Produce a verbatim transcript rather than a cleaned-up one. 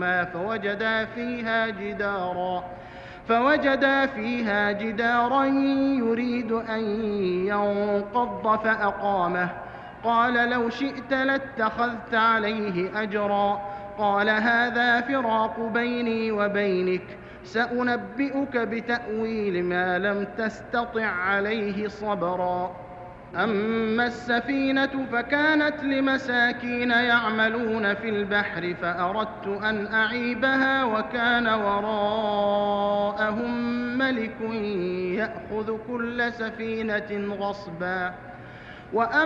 إحداهما فوجدا فيها جدارا فوجدا فيها جدارا يريد أن ينقض فأقامه قال لو شئت لاتخذت عليه أجرا قال هذا فراق بيني وبينك سأنبئك بتأويل ما لم تستطع عليه صبرا أما السفينة فكانت لمساكين يعملون في البحر فأردت أن أعيبها وكان وراءهم ملك يأخذ كل سفينة غصبا